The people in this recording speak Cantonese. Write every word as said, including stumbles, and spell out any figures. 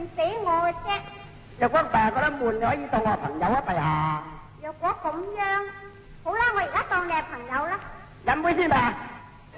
死我嘅啫。 若果爸覺得悶，你可以當我朋友啊，陛下。 若果咁樣，好啦，我而家當你係朋友啦。 飲杯先吧。